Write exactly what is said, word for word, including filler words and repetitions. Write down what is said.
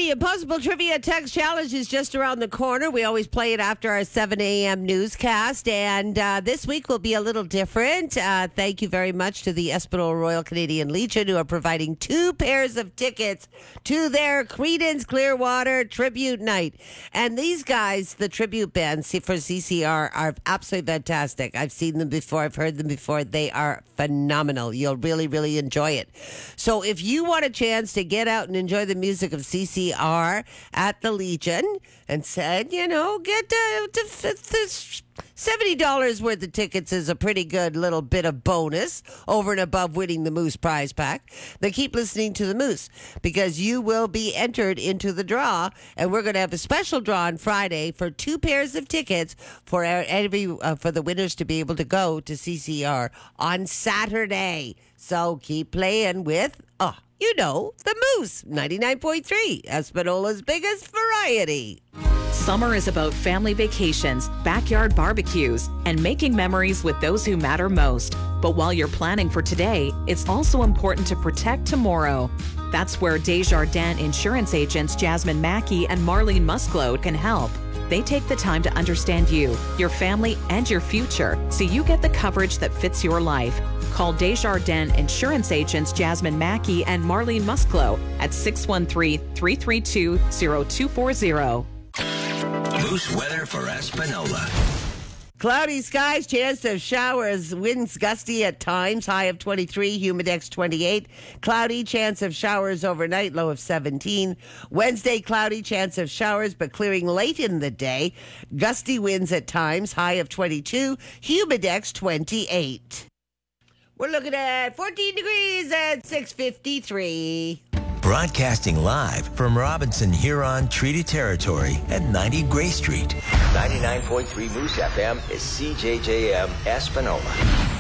the Impossible Trivia Text Challenge is just around the corner. We always play it after our seven a.m. newscast, and uh, this week will be a little different. Uh, thank you very much to the Espanola Royal Canadian Legion, who are providing two pairs of tickets to their Creedence Clearwater Tribute Night. And these guys, the tribute band for C C R, are absolutely fantastic. I've seen them before. I've heard them before. They are phenomenal. You'll really, really enjoy it. So if you want a chance to get out and enjoy the music of C C R at the Legion, and said, you know, get to, to, to seventy dollars worth of tickets is a pretty good little bit of bonus over and above winning the Moose prize pack. Then keep listening to the Moose, because you will be entered into the draw, and we're going to have a special draw on Friday for two pairs of tickets for every uh, for the winners to be able to go to C C R on Saturday. So keep playing with, oh, you know, the Moose, ninety-nine point three, Espanola's biggest variety. Summer is about family vacations, backyard barbecues, and making memories with those who matter most. But while you're planning for today, it's also important to protect tomorrow. That's where Desjardins insurance agents Jasmine Mackey and Marlene Musclode can help. They take the time to understand you, your family, and your future, so you get the coverage that fits your life. Call Desjardins insurance agents Jasmine Mackey and Marlene Musclode at six one three, three three two, zero two four zero. Moose weather for Espanola. Cloudy skies, chance of showers, winds gusty at times, high of twenty-three, humidex twenty-eight. Cloudy, chance of showers overnight, low of seventeen. Wednesday, cloudy, chance of showers, but clearing late in the day. Gusty winds at times, high of twenty-two, humidex twenty-eight. We're looking at fourteen degrees at six fifty-three. Broadcasting live from Robinson Huron Treaty Territory at ninety Gray Street. ninety-nine point three Moose F M is C J J M Espanola.